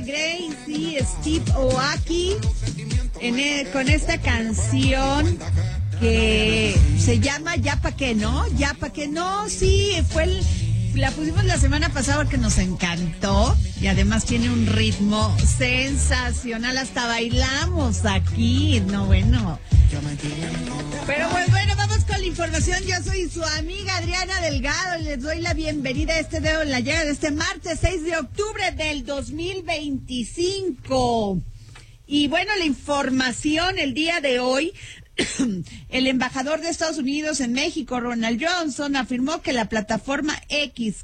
Gracie Steve Aoki con esta canción que se llama Ya pa' qué no, ya pa' qué no, sí, la pusimos la semana pasada porque nos encantó y además tiene un ritmo sensacional, hasta bailamos aquí, no bueno. Pero pues bueno, vamos con la información. Yo soy su amiga Adriana Delgado y les doy la bienvenida a este dedo en la llaga de este martes 6 de octubre del 2025. Y bueno, la información el día de hoy, el embajador de Estados Unidos en México, Ronald Johnson, afirmó que la plataforma X,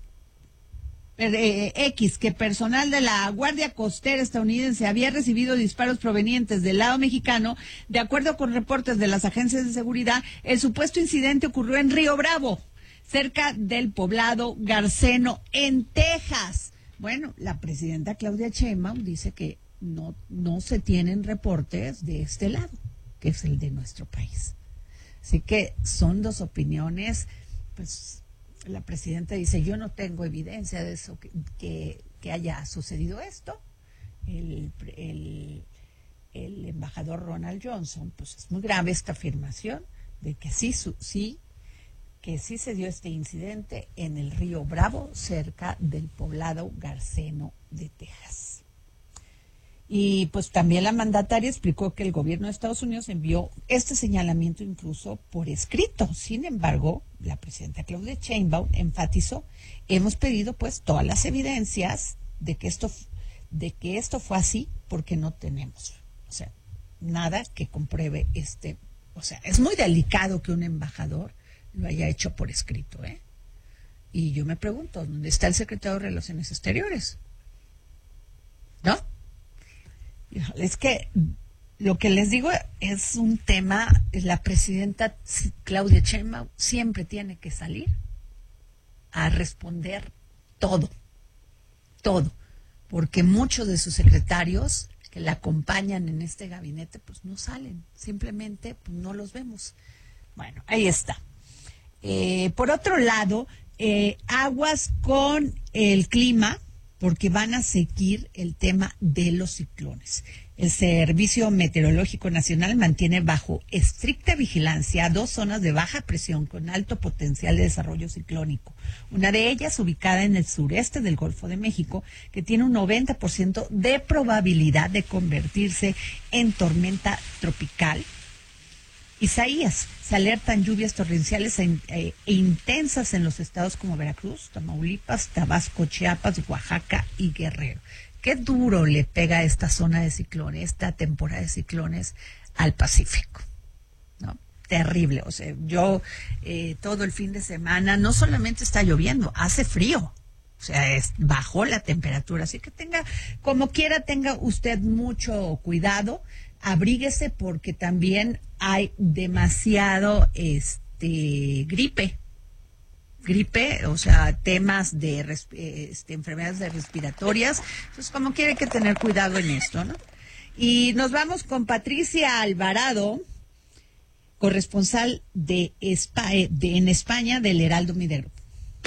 que personal de la Guardia Costera estadounidense había recibido disparos provenientes del lado mexicano. De acuerdo con reportes de las agencias de seguridad, el supuesto incidente ocurrió en Río Bravo, cerca del poblado Garceno, en Texas. Bueno, la presidenta Claudia Sheinbaum dice que no se tienen reportes de este lado, que es el de nuestro país. Así que son dos opiniones, pues la presidenta dice, yo no tengo evidencia de eso, que haya sucedido esto. El embajador Ronald Johnson, pues es muy grave esta afirmación de que sí se dio este incidente en el Río Bravo, cerca del poblado Garceno de Texas. Y pues también la mandataria explicó que el gobierno de Estados Unidos envió este señalamiento incluso por escrito. Sin embargo, la presidenta Claudia Sheinbaum enfatizó, hemos pedido pues todas las evidencias de que esto fue así, porque no tenemos, o sea, nada que compruebe o sea, es muy delicado que un embajador lo haya hecho por escrito, ¿eh? Y yo me pregunto, ¿dónde está el secretario de Relaciones Exteriores? ¿No? Es que lo que les digo es un tema, la presidenta Claudia Sheinbaum siempre tiene que salir a responder todo, porque muchos de sus secretarios que la acompañan en este gabinete pues no salen, simplemente pues, no los vemos. Bueno, ahí está. Por otro lado, aguas con el clima, porque van a seguir el tema de los ciclones. El Servicio Meteorológico Nacional mantiene bajo estricta vigilancia 2 zonas de baja presión con alto potencial de desarrollo ciclónico. Una de ellas ubicada en el sureste del Golfo de México, que tiene un 90% de probabilidad de convertirse en tormenta tropical. Isaías, se alertan lluvias torrenciales e intensas en los estados como Veracruz, Tamaulipas, Tabasco, Chiapas, Oaxaca y Guerrero. Qué duro le pega esta zona de ciclones, esta temporada de ciclones al Pacífico, ¿no? Terrible. O sea, yo todo el fin de semana no solamente está lloviendo, hace frío. O sea, bajó la temperatura. Así que como quiera, tenga usted mucho cuidado. Abríguese porque también hay demasiado gripe, o sea, temas de enfermedades respiratorias. Entonces, como quiere, hay que tener cuidado en esto, ¿no? Y nos vamos con Patricia Alvarado, corresponsal en España del Heraldo Media Group.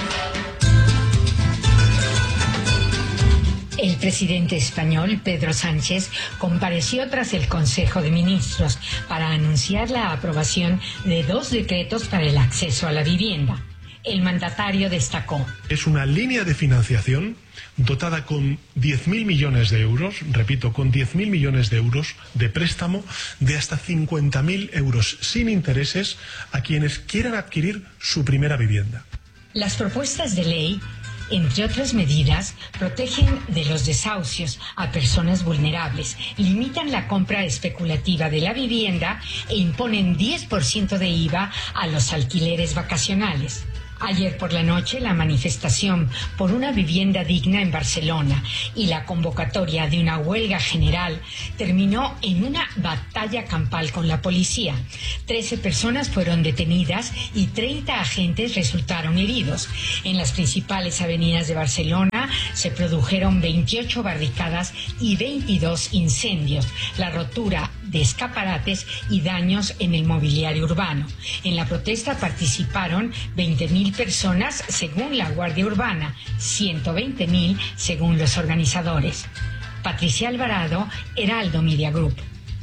El presidente español, Pedro Sánchez, compareció tras el Consejo de Ministros para anunciar la aprobación de 2 decretos para el acceso a la vivienda. El mandatario destacó: es una línea de financiación dotada con 10.000 millones de euros, repito, con 10.000 millones de euros de préstamo de hasta 50.000 euros sin intereses a quienes quieran adquirir su primera vivienda. Las propuestas de ley, entre otras medidas, protegen de los desahucios a personas vulnerables, limitan la compra especulativa de la vivienda e imponen 10% de IVA a los alquileres vacacionales. Ayer por la noche, la manifestación por una vivienda digna en Barcelona y la convocatoria de una huelga general terminó en una batalla campal con la policía. 13 personas fueron detenidas y 30 agentes resultaron heridos. En las principales avenidas de Barcelona se produjeron 28 barricadas y 22 incendios, la rotura de escaparates y daños en el mobiliario urbano. En la protesta participaron 20.000 personas según la Guardia Urbana, 120.000 según los organizadores. Patricia Alvarado, Heraldo Media Group.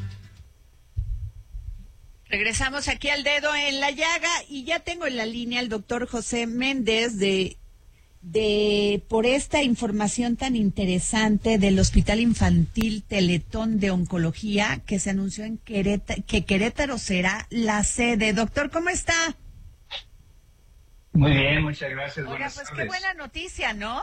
Regresamos aquí al Dedo en la Llaga y ya tengo en la línea al doctor José Méndez por esta información tan interesante del Hospital Infantil Teletón de Oncología que se anunció en que Querétaro será la sede. Doctor, ¿cómo está? Muy bien, muchas gracias. Oiga, buenas pues tardes. qué buena noticia, ¿no?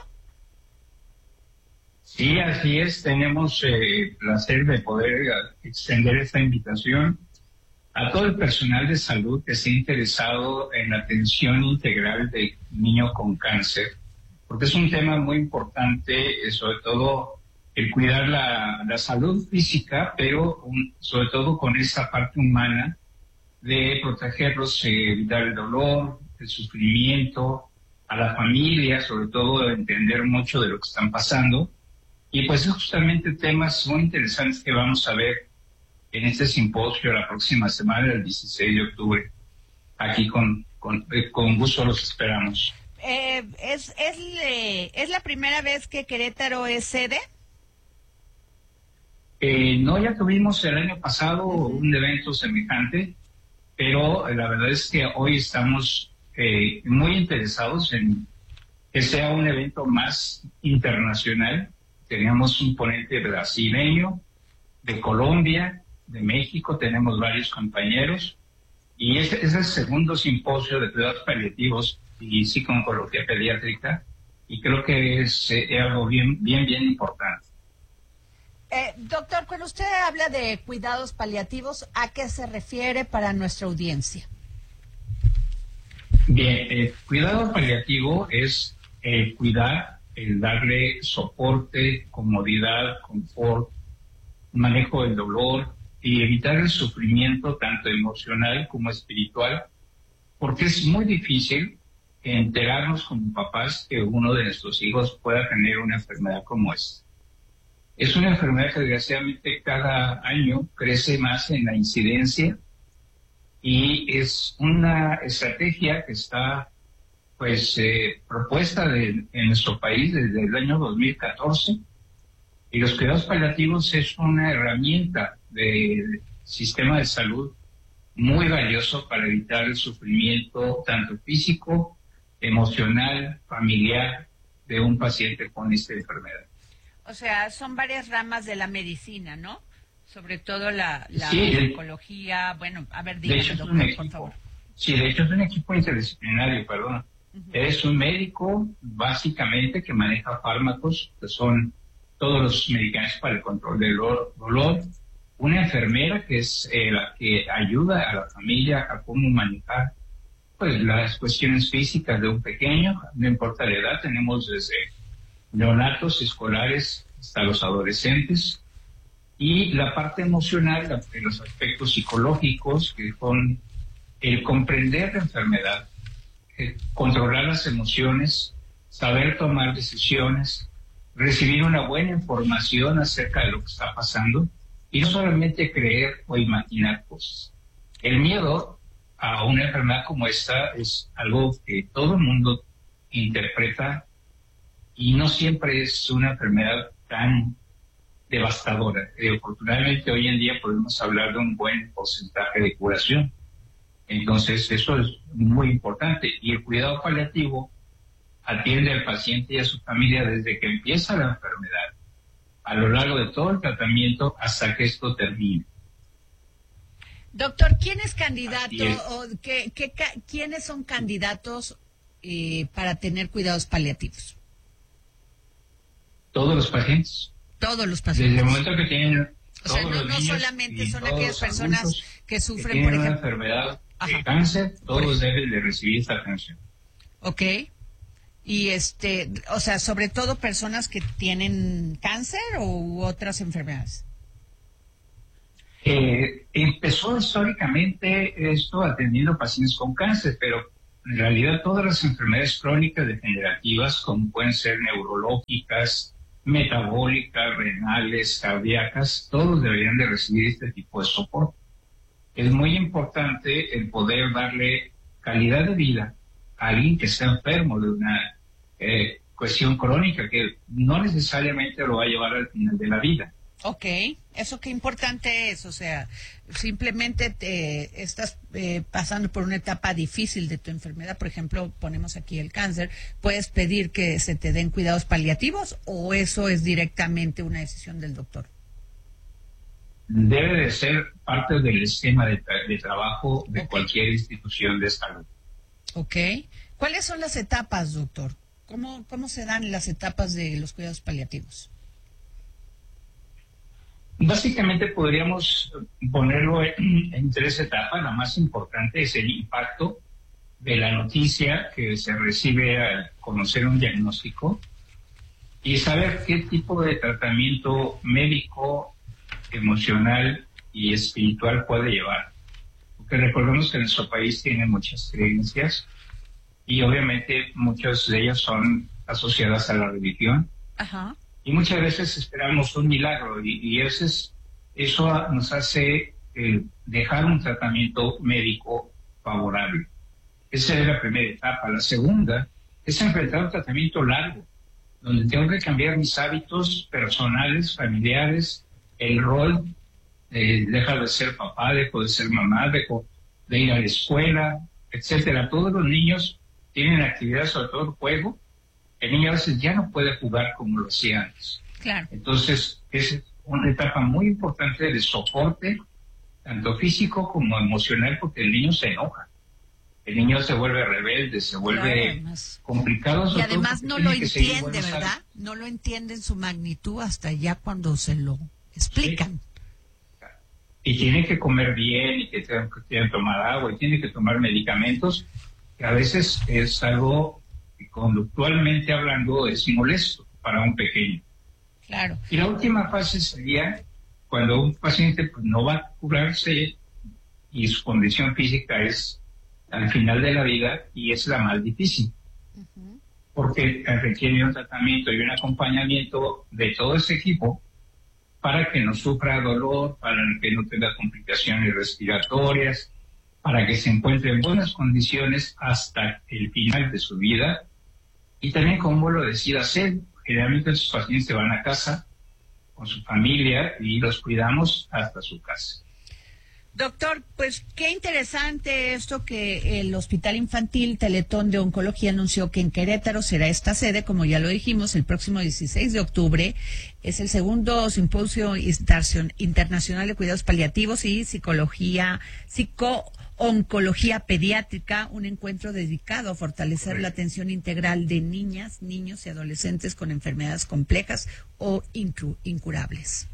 Sí, así es. Tenemos el placer de poder extender esta invitación a todo el personal de salud que esté interesado en la atención integral de niño con cáncer, porque es un tema muy importante, sobre todo el cuidar la salud física, pero sobre todo con esa parte humana de protegerlos, evitar el dolor, el sufrimiento, a la familia, sobre todo entender mucho de lo que están pasando. Y pues justamente temas muy interesantes que vamos a ver en este simposio la próxima semana, el 16 de octubre. Aquí con gusto los esperamos. ¿Es la primera vez que Querétaro es sede? No, ya tuvimos el año pasado un evento semejante, pero la verdad es que hoy estamos muy interesados en que sea un evento más internacional. Teníamos un ponente brasileño, de Colombia, de México, tenemos varios compañeros, y es el segundo simposio de cuidados paliativos y psico-oncología pediátrica, y creo que es algo bien importante. Doctor, cuando usted habla de cuidados paliativos, ¿a qué se refiere para nuestra audiencia? Bien, cuidado paliativo es cuidar, el darle soporte, comodidad, confort, manejo del dolor y evitar el sufrimiento tanto emocional como espiritual, porque es muy difícil enterarnos como papás que uno de nuestros hijos pueda tener una enfermedad como esta. Es una enfermedad que desgraciadamente cada año crece más en la incidencia y es una estrategia que está propuesta en nuestro país desde el año 2014, y los cuidados paliativos es una herramienta del sistema de salud muy valioso para evitar el sufrimiento tanto físico, emocional, familiar de un paciente con esta enfermedad. O sea, son varias ramas de la medicina, ¿no? Sobre todo la sí, oncología. Bueno, a ver, dígame, doctor, por favor. Sí, de hecho es un equipo interdisciplinario, perdón. Es un médico, básicamente, que maneja fármacos, que son todos los medicamentos para el control del dolor. Una enfermera, que es la que ayuda a la familia a cómo manejar pues las cuestiones físicas de un pequeño, no importa la edad, tenemos desde neonatos, escolares, hasta los adolescentes. Y la parte emocional, los aspectos psicológicos, que son el comprender la enfermedad, controlar las emociones, saber tomar decisiones, recibir una buena información acerca de lo que está pasando y no solamente creer o imaginar cosas. El miedo a una enfermedad como esta es algo que todo el mundo interpreta y no siempre es una enfermedad tan devastadora. Afortunadamente hoy en día podemos hablar de un buen porcentaje de curación. Entonces eso es muy importante, y el cuidado paliativo atiende al paciente y a su familia desde que empieza la enfermedad, a lo largo de todo el tratamiento hasta que esto termine. Doctor, ¿quién es candidato o quiénes son candidatos para tener cuidados paliativos? Todos los pacientes. Todos los pacientes. Desde el momento que tienen... O sea, no solamente son aquellas personas que sufren, por ejemplo, una enfermedad de cáncer, todos deben de recibir esta atención. Ok. Y o sea, sobre todo personas que tienen cáncer u otras enfermedades. Empezó históricamente esto atendiendo pacientes con cáncer, pero en realidad todas las enfermedades crónicas degenerativas, como pueden ser neurológicas, metabólicas, renales, cardíacas, todos deberían de recibir este tipo de soporte. Es muy importante el poder darle calidad de vida a alguien que está enfermo de una cuestión crónica que no necesariamente lo va a llevar al final de la vida. Ok, eso qué importante es, o sea, simplemente te estás pasando por una etapa difícil de tu enfermedad, por ejemplo, ponemos aquí el cáncer, ¿puedes pedir que se te den cuidados paliativos o eso es directamente una decisión del doctor? Debe de ser parte del esquema de trabajo de cualquier institución de salud. Ok, ¿cuáles son las etapas, doctor? ¿Cómo se dan las etapas de los cuidados paliativos? Básicamente podríamos ponerlo en 3 etapas. La más importante es el impacto de la noticia que se recibe al conocer un diagnóstico y saber qué tipo de tratamiento médico, emocional y espiritual puede llevar. Porque recordemos que nuestro país tiene muchas creencias y obviamente muchas de ellas son asociadas a la religión. Ajá. Y muchas veces esperamos un milagro y eso nos hace dejar un tratamiento médico favorable. Esa es la primera etapa. La segunda es enfrentar un tratamiento largo, donde tengo que cambiar mis hábitos personales, familiares, el rol, dejar de ser papá, dejo de ser mamá, dejo de ir a la escuela, etcétera. Todos los niños tienen actividades, sobre todo el juego. El niño a veces ya no puede jugar como lo hacía antes. Claro. Entonces, es una etapa muy importante de soporte, tanto físico como emocional, porque el niño se enoja. El niño se vuelve rebelde, se vuelve complicado. Y además no lo entiende, ¿verdad? No lo entiende en su magnitud hasta ya cuando se lo explican. Sí. Y tiene que comer bien, y que tiene que tomar agua, y tiene que tomar medicamentos, que a veces es algo que conductualmente hablando es molesto para un pequeño. Claro. Y la última fase sería cuando un paciente pues, no va a curarse y su condición física es al final de la vida y es la más difícil. Uh-huh. Porque requiere un tratamiento y un acompañamiento de todo ese equipo para que no sufra dolor, para que no tenga complicaciones respiratorias, para que se encuentre en buenas condiciones hasta el final de su vida y también como lo decida hacer. Generalmente esos pacientes se van a casa con su familia y los cuidamos hasta su casa. Doctor, pues qué interesante esto que el Hospital Infantil Teletón de Oncología anunció que en Querétaro será esta sede, como ya lo dijimos, el próximo 16 de octubre. Es el segundo simposio internacional de cuidados paliativos y oncología pediátrica, un encuentro dedicado a fortalecer la atención integral de niñas, niños y adolescentes con enfermedades complejas o incurables.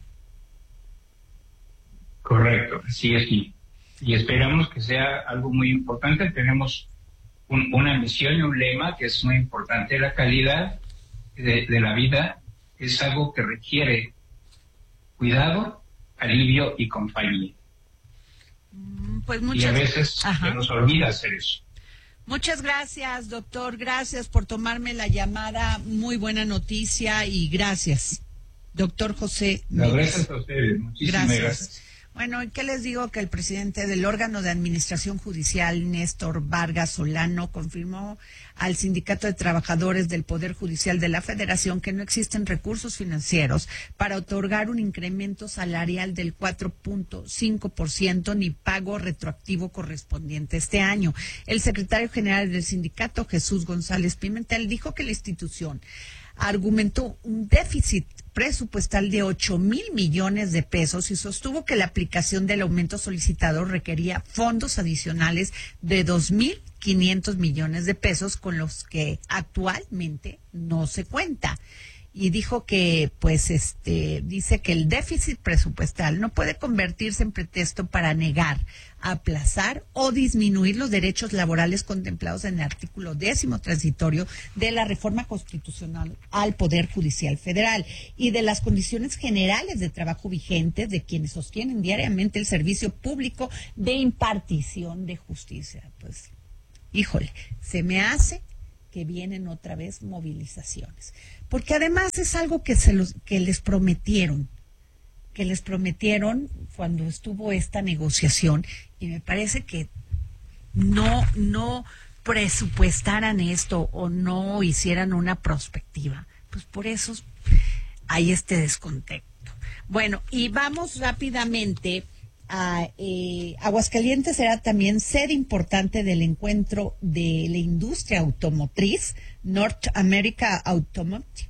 Correcto, así es, y esperamos que sea algo muy importante. Tenemos una misión y un lema que es muy importante. La calidad de la vida es algo que requiere cuidado, alivio y compañía. Pues y a veces se nos olvida hacer eso. Muchas gracias, doctor. Gracias por tomarme la llamada. Muy buena noticia y gracias, doctor José Méndez. Gracias a ustedes. Muchísimas gracias. Bueno, ¿qué les digo? Que el presidente del órgano de administración judicial, Néstor Vargas Solano, confirmó al Sindicato de Trabajadores del Poder Judicial de la Federación que no existen recursos financieros para otorgar un incremento salarial del 4.5% ni pago retroactivo correspondiente este año. El secretario general del sindicato, Jesús González Pimentel, dijo que la institución argumentó un déficit presupuestal de 8,000 millones de pesos y sostuvo que la aplicación del aumento solicitado requería fondos adicionales de 2,500 millones de pesos con los que actualmente no se cuenta. Y dijo que, dice que el déficit presupuestal no puede convertirse en pretexto para negar, aplazar o disminuir los derechos laborales contemplados en el artículo 10º transitorio de la reforma constitucional al Poder Judicial Federal y de las condiciones generales de trabajo vigentes de quienes sostienen diariamente el servicio público de impartición de justicia. Pues, híjole, se me hace que vienen otra vez movilizaciones, porque además es algo que les prometieron cuando estuvo esta negociación y me parece que no presupuestaran esto o no hicieran una prospectiva. Pues por eso hay este descontento. Bueno, y vamos rápidamente a Aguascalientes. Será también sede importante del encuentro de la industria automotriz, North America Automotive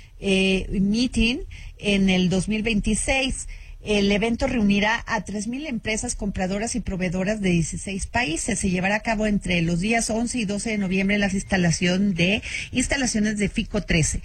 Meeting, en el 2026. El evento reunirá a 3,000 empresas compradoras y proveedoras de 16 países. Se llevará a cabo entre los días 11 y 12 de noviembre en las instalaciones de FICO 13.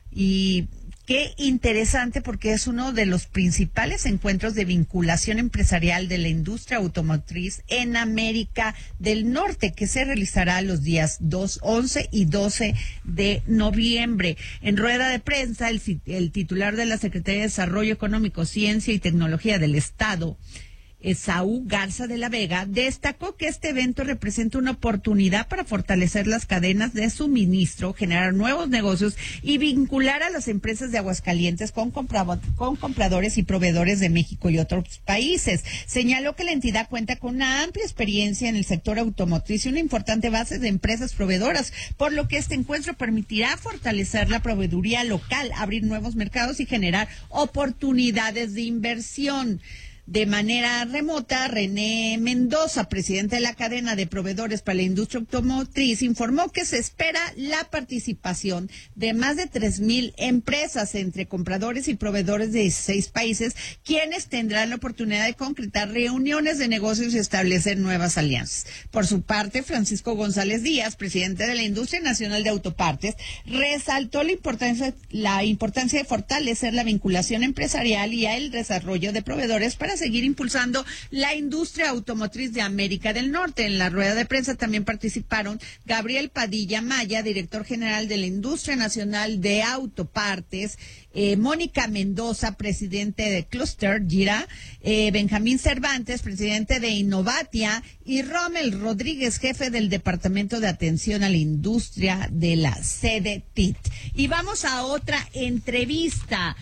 Y qué interesante, porque es uno de los principales encuentros de vinculación empresarial de la industria automotriz en América del Norte, que se realizará los días 11 y 12 de noviembre. En rueda de prensa, el titular de la Secretaría de Desarrollo Económico, Ciencia y Tecnología del Estado, Esaú Garza de la Vega, destacó que este evento representa una oportunidad para fortalecer las cadenas de suministro, generar nuevos negocios y vincular a las empresas de Aguascalientes con compradores y proveedores de México y otros países. Señaló que la entidad cuenta con una amplia experiencia en el sector automotriz y una importante base de empresas proveedoras, por lo que este encuentro permitirá fortalecer la proveeduría local, abrir nuevos mercados y generar oportunidades de inversión. De manera remota, René Mendoza, presidente de la cadena de proveedores para la industria automotriz, informó que se espera la participación de más de 3,000 empresas entre compradores y proveedores de 16 países, quienes tendrán la oportunidad de concretar reuniones de negocios y establecer nuevas alianzas. Por su parte, Francisco González Díaz, presidente de la Industria Nacional de Autopartes, resaltó la importancia de fortalecer la vinculación empresarial y el desarrollo de proveedores para seguir impulsando la industria automotriz de América del Norte. En la rueda de prensa también participaron Gabriel Padilla Maya, director general de la Industria Nacional de Autopartes, Mónica Mendoza, presidente de Cluster Gira, Benjamín Cervantes, presidente de Innovatia, y Rommel Rodríguez, jefe del Departamento de Atención a la Industria de la sede TIT. Y vamos a otra entrevista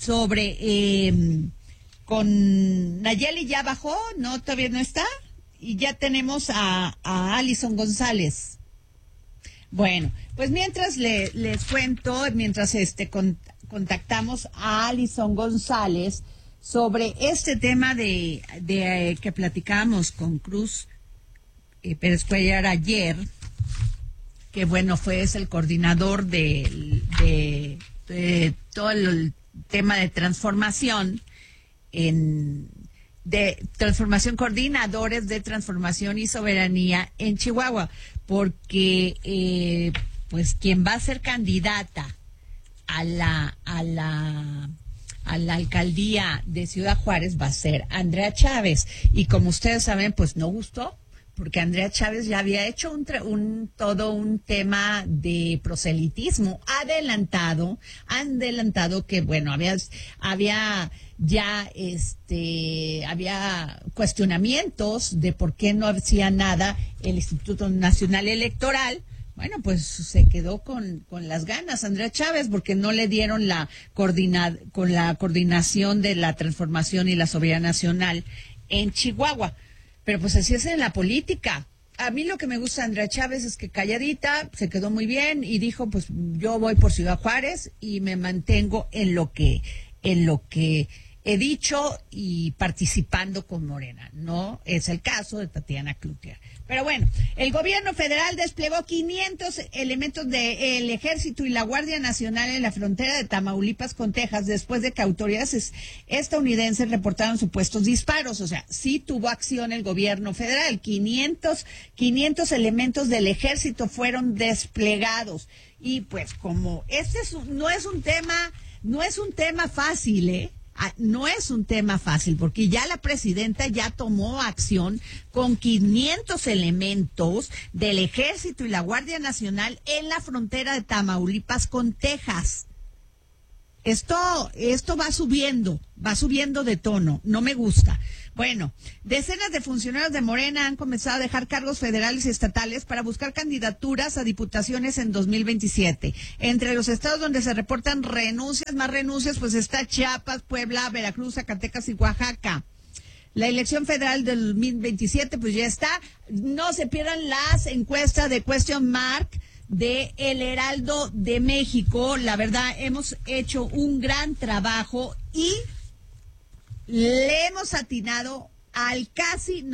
sobre con Nayeli. Ya bajó, no, todavía no está, y ya tenemos a Alison González. Bueno, pues mientras les cuento, mientras contactamos a Alison González sobre este tema de que platicábamos con Cruz Pérez Cuellar ayer, que bueno, es el coordinador de todo el tema de transformación, coordinadores de transformación y soberanía en Chihuahua, porque pues quien va a ser candidata a la alcaldía de Ciudad Juárez va a ser Andrea Chávez, y como ustedes saben, pues no gustó, porque Andrea Chávez ya había hecho todo un tema de proselitismo adelantado que bueno, había cuestionamientos de por qué no hacía nada el Instituto Nacional Electoral. Bueno, pues se quedó con las ganas Andrea Chávez, porque no le dieron con la coordinación de la transformación y la soberanía nacional en Chihuahua. Pero pues así es en la política. A mí lo que me gusta de Andrea Chávez es que calladita, se quedó muy bien y dijo, pues yo voy por Ciudad Juárez y me mantengo en lo que he dicho y participando con Morena. No es el caso de Tatiana Cloutier. Pero bueno, el gobierno federal desplegó 500 elementos del Ejército y la Guardia Nacional en la frontera de Tamaulipas con Texas, después de que autoridades estadounidenses reportaron supuestos disparos. O sea, sí tuvo acción el gobierno federal. 500 elementos del Ejército fueron desplegados. Y pues como no es un tema fácil, no es un tema fácil, porque ya la presidenta ya tomó acción con 500 elementos del Ejército y la Guardia Nacional en la frontera de Tamaulipas con Texas. Esto va subiendo de tono, no me gusta. Bueno, decenas de funcionarios de Morena han comenzado a dejar cargos federales y estatales para buscar candidaturas a diputaciones en 2027. Entre los estados donde se reportan más renuncias, pues está Chiapas, Puebla, Veracruz, Zacatecas y Oaxaca. La elección federal del 2027 pues ya está. No se pierdan las encuestas de Question Mark de El Heraldo de México. La verdad, hemos hecho un gran trabajo y le hemos atinado al casi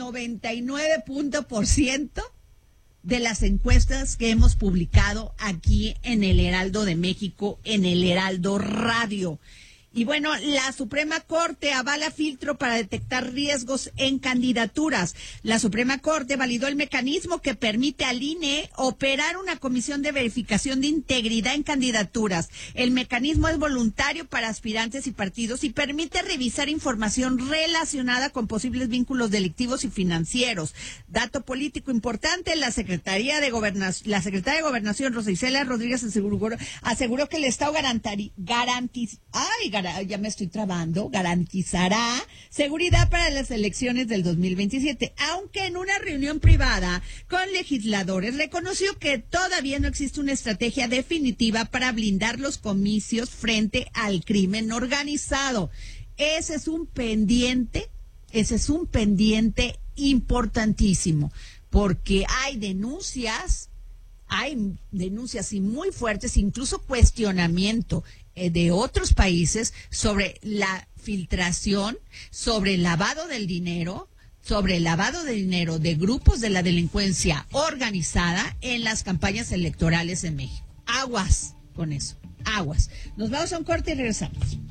99% de las encuestas que hemos publicado aquí en El Heraldo de México, en El Heraldo Radio. Y bueno, la Suprema Corte avala filtro para detectar riesgos en candidaturas. La Suprema Corte validó el mecanismo que permite al INE operar una comisión de verificación de integridad en candidaturas. El mecanismo es voluntario para aspirantes y partidos y permite revisar información relacionada con posibles vínculos delictivos y financieros. Dato político importante, la secretaria de Gobernación, Rosa Isela Rodríguez, aseguró que el Estado garantizará seguridad para las elecciones del 2027, aunque en una reunión privada con legisladores reconoció que todavía no existe una estrategia definitiva para blindar los comicios frente al crimen organizado. Ese es un pendiente importantísimo, porque hay denuncias y muy fuertes, incluso cuestionamiento de otros países sobre la filtración, sobre el lavado del dinero de grupos de la delincuencia organizada en las campañas electorales en México. Aguas con eso, aguas. Nos vamos a un corte y regresamos.